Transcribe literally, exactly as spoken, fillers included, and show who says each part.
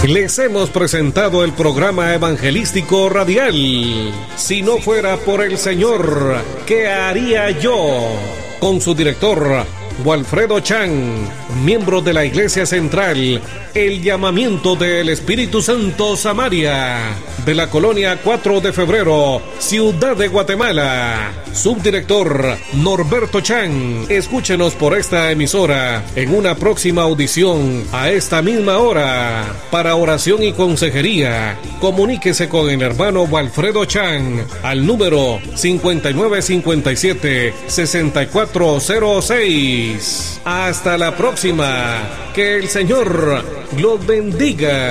Speaker 1: Les hemos presentado el programa evangelístico radial. Si no fuera por el Señor, ¿qué haría yo? Con su director, Walfredo Chan, miembro de la Iglesia Central, el llamamiento del Espíritu Santo Samaria, de la colonia cuatro de febrero, Ciudad de Guatemala. Subdirector Norberto Chan. Escúchenos por esta emisora en una próxima audición a esta misma hora. Para oración y consejería, comuníquese con el hermano Walfredo Chan al número cincuenta y nueve cincuenta y siete sesenta y cuatro cero seis. Hasta la próxima. Que el Señor los bendiga.